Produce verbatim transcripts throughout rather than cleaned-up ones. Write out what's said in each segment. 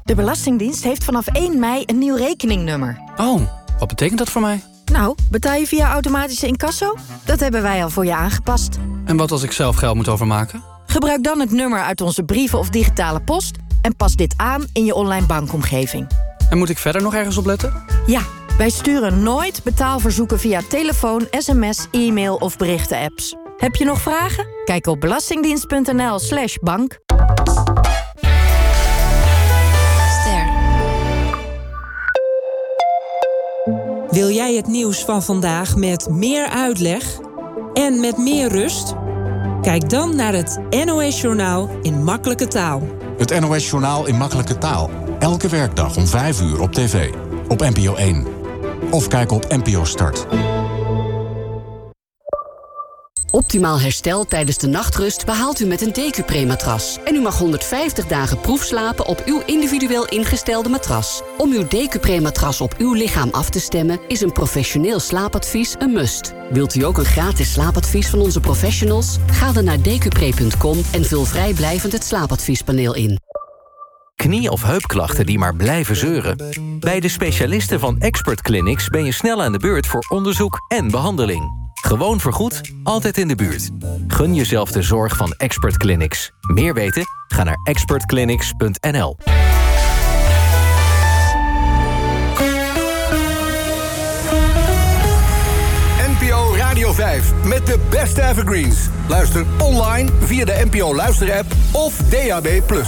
De Belastingdienst heeft vanaf één mei een nieuw rekeningnummer. Oh, wat betekent dat voor mij? Nou, betaal je via automatische incasso? Dat hebben wij al voor je aangepast. En wat als ik zelf geld moet overmaken? Gebruik dan het nummer uit onze brieven of digitale post... en pas dit aan in je online bankomgeving. En moet ik verder nog ergens op letten? Ja, wij sturen nooit betaalverzoeken via telefoon, sms, e-mail of berichten-apps. Heb je nog vragen? Kijk op belastingdienst.nl slash bank. Ster. Wil jij het nieuws van vandaag met meer uitleg en met meer rust? Kijk dan naar het N O S-journaal in makkelijke taal. Het N O S-journaal in makkelijke taal. Elke werkdag om vijf uur op tv. Op N P O één. Of kijk op N P O Start. Optimaal herstel tijdens de nachtrust behaalt u met een Decupre-matras. En u mag honderdvijftig dagen proefslapen op uw individueel ingestelde matras. Om uw Decupre-matras op uw lichaam af te stemmen... is een professioneel slaapadvies een must. Wilt u ook een gratis slaapadvies van onze professionals? Ga dan naar decupre punt com en vul vrijblijvend het slaapadviespaneel in. Knie- of heupklachten die maar blijven zeuren? Bij de specialisten van Expert Clinics ben je snel aan de beurt voor onderzoek en behandeling. Gewoon vergoed, altijd in de buurt. Gun jezelf de zorg van Expert Clinics. Meer weten? Ga naar expert clinics punt n l. N P O Radio vijf met de beste evergreens. Luister online via de N P O Luister-app of D A B plus.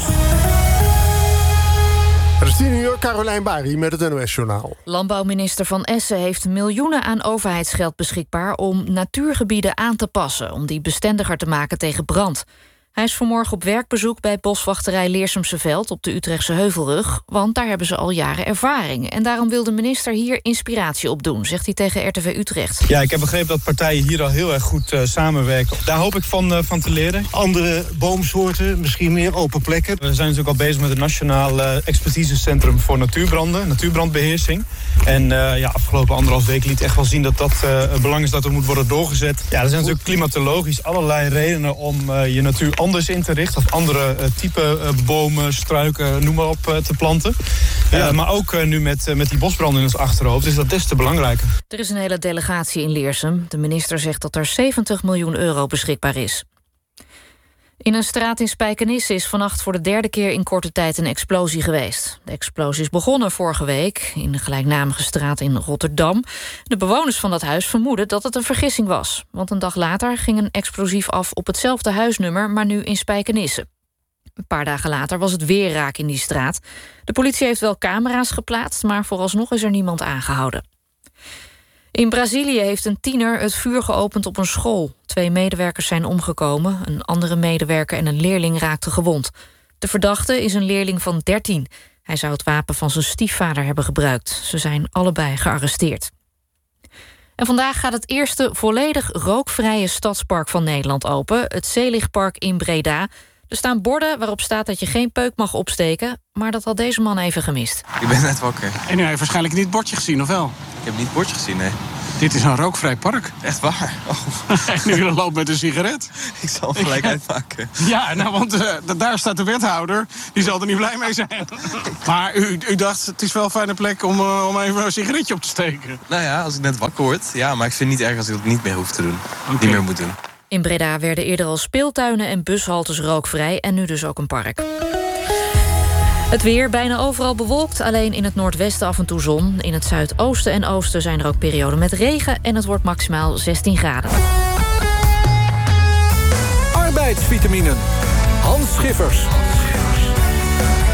Het is tien uur, Carolijn Bari met het N O S-journaal. Landbouwminister Van Essen heeft miljoenen aan overheidsgeld beschikbaar... om natuurgebieden aan te passen, om die bestendiger te maken tegen brand. Hij is vanmorgen op werkbezoek bij boswachterij Leersumse Veld... op de Utrechtse Heuvelrug, want daar hebben ze al jaren ervaring. En daarom wil de minister hier inspiratie op doen, zegt hij tegen R T V Utrecht. Ja, ik heb begrepen dat partijen hier al heel erg goed uh, samenwerken. Daar hoop ik van, uh, van te leren. Andere boomsoorten, misschien meer open plekken. We zijn natuurlijk al bezig met het Nationaal uh, Expertisecentrum voor Natuurbranden, natuurbrandbeheersing. En uh, ja, afgelopen anderhalf week liet echt wel zien dat dat uh, belang is dat er moet worden doorgezet. Ja, er zijn natuurlijk klimatologisch allerlei redenen om uh, je natuur anders in te richten. Of andere uh, type uh, bomen, struiken, noem maar op, uh, te planten. Ja. Uh, maar ook uh, nu met, uh, met die bosbranden in ons achterhoofd is dat des te belangrijker. Er is een hele delegatie in Leersum. De minister zegt dat er zeventig miljoen euro beschikbaar is. In een straat in Spijkenisse is vannacht voor de derde keer in korte tijd een explosie geweest. De explosie is begonnen vorige week in een gelijknamige straat in Rotterdam. De bewoners van dat huis vermoeden dat het een vergissing was. Want een dag later ging een explosief af op hetzelfde huisnummer, maar nu in Spijkenisse. Een paar dagen later was het weer raak in die straat. De politie heeft wel camera's geplaatst, maar vooralsnog is er niemand aangehouden. In Brazilië heeft een tiener het vuur geopend op een school. Twee medewerkers zijn omgekomen. Een andere medewerker en een leerling raakten gewond. De verdachte is een leerling van dertien. Hij zou het wapen van zijn stiefvader hebben gebruikt. Ze zijn allebei gearresteerd. En vandaag gaat het eerste volledig rookvrije stadspark van Nederland open. Het Zelichpark in Breda. Er staan borden waarop staat dat je geen peuk mag opsteken. Maar dat had deze man even gemist. Ik ben net wakker. En u heeft waarschijnlijk niet het bordje gezien, of wel? Ik heb niet het bordje gezien, nee. Dit is een rookvrij park. Echt waar? Oh. En u loopt met een sigaret. Ik zal hem gelijk uitmaken. Ja, nou, want uh, daar staat de wethouder. Die zal er niet blij mee zijn. Maar u, u dacht, het is wel een fijne plek om, uh, om even een sigaretje op te steken. Nou ja, als ik net wakker word. Ja, maar ik vind het niet erg als ik dat niet meer hoef te doen. Okay. Niet meer moet doen. In Breda werden eerder al speeltuinen en bushaltes rookvrij en nu dus ook een park. Het weer bijna overal bewolkt, alleen in het noordwesten af en toe zon. In het zuidoosten en oosten zijn er ook perioden met regen en het wordt maximaal zestien graden. Arbeidsvitaminen. Hans Schiffers.